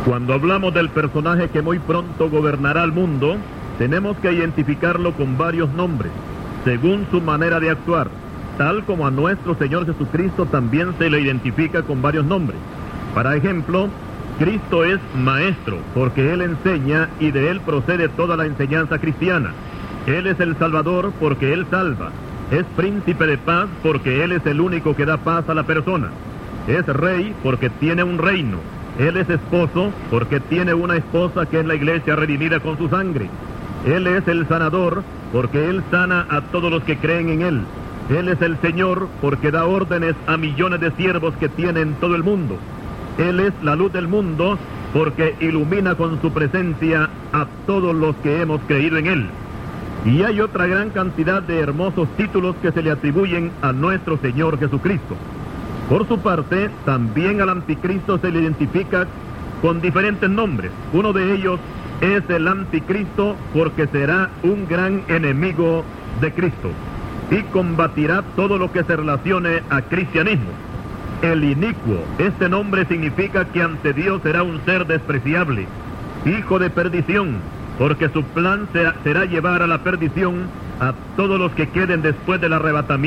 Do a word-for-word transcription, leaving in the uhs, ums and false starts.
Cuando hablamos del personaje que muy pronto gobernará el mundo, tenemos que identificarlo con varios nombres, según su manera de actuar, tal como a nuestro Señor Jesucristo también se le identifica con varios nombres. Para ejemplo, Cristo es Maestro, porque Él enseña y de Él procede toda la enseñanza cristiana. Él es el Salvador, porque Él salva. Es Príncipe de paz, porque Él es el único que da paz a la persona. Es Rey, porque tiene un reino. Él es Esposo, porque tiene una esposa que es la iglesia redimida con su sangre. Él es el Sanador, porque Él sana a todos los que creen en Él. Él es el Señor, porque da órdenes a millones de siervos que tiene en todo el mundo. Él es la luz del mundo, porque ilumina con su presencia a todos los que hemos creído en Él. Y hay otra gran cantidad de hermosos títulos que se le atribuyen a nuestro Señor Jesucristo. Por su parte, también al anticristo se le identifica con diferentes nombres. Uno de ellos es el anticristo, porque será un gran enemigo de Cristo y combatirá todo lo que se relacione a cristianismo. El inicuo, este nombre significa que ante Dios será un ser despreciable, hijo de perdición, porque su plan será, será llevar a la perdición a todos los que queden después del arrebatamiento